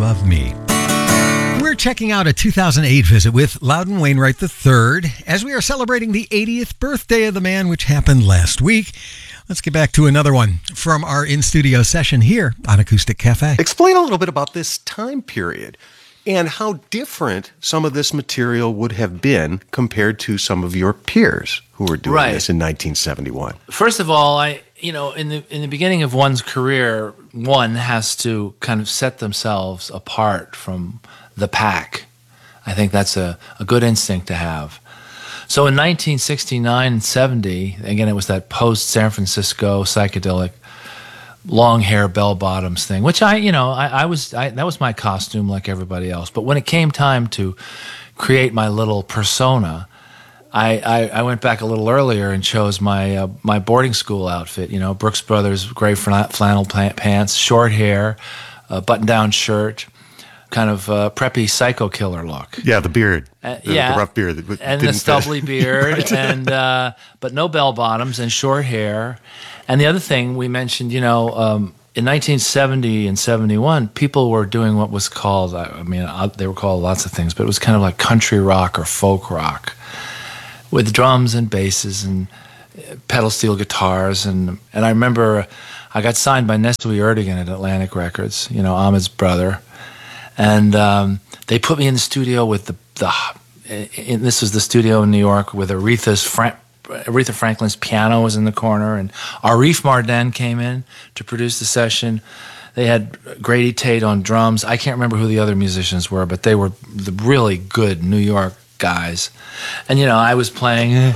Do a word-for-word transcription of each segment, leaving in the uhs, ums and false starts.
of Me. We're checking out a two thousand eight visit with Loudon Wainwright the third as we are celebrating the eightieth birthday of the man, which happened last week. Let's get back to another one from our in-studio session here on Acoustic Cafe. Explain a little bit about this time period and how different some of this material would have been compared to some of your peers who were doing Right. this in nineteen seventy-one. First of all, I you know in the in the beginning of one's career, one has to kind of set themselves apart from the pack. I think that's a, a good instinct to have. So in nineteen sixty-nine and seventy, again, it was that post-San Francisco psychedelic long hair bell bottoms thing, which I, you know, I, I was, I, that was my costume like everybody else. But when it came time to create my little persona, I, I, I went back a little earlier and chose my uh, my boarding school outfit, you know, Brooks Brothers gray flannel pants, short hair, a button-down shirt, kind of uh, preppy psycho killer look. Yeah, the beard. Uh, the, yeah, the rough beard. That w- and didn't the stubbly fit. beard, Right. and uh, but no bell bottoms and short hair. And the other thing we mentioned, you know, um, in nineteen seventy and seventy-one, people were doing what was called, I mean, uh, they were called lots of things, but it was kind of like country rock or folk rock, with drums and basses and pedal steel guitars. And and I remember I got signed by Nestle Erdogan at Atlantic Records, you know, Ahmed's brother. And um, they put me in the studio with the, the and this was the studio in New York with Aretha's Fra- Aretha Franklin's piano was in the corner, and Arif Mardin came in to produce the session. They had Grady Tate on drums. I can't remember who the other musicians were, but they were the really good New York guys. And, you know, I was playing, and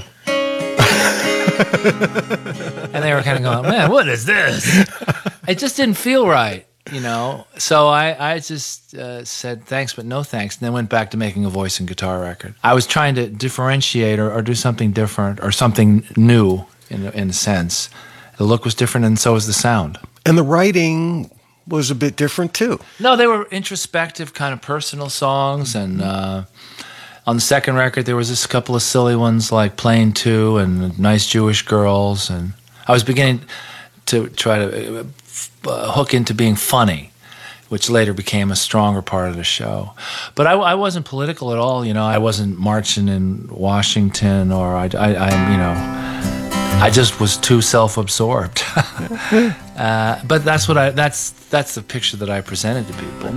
they were kind of going, man, what is this? It just didn't feel right. You know, so I, I just uh, said thanks, but no thanks, and then went back to making a voice and guitar record. I was trying to differentiate or, or do something different or something new in, in a sense. The look was different, and so was the sound. And the writing was a bit different, too. No, they were introspective, kind of personal songs, and uh, on the second record, there was just a couple of silly ones like Plane two and Nice Jewish Girls, and I was beginning to try to uh, Uh, hook into being funny, which later became a stronger part of the show. But I, I wasn't political at all, you know. I wasn't marching in Washington, or I, I, I you know, I just was too self-absorbed. uh, but that's what I. That's that's the picture that I presented to people.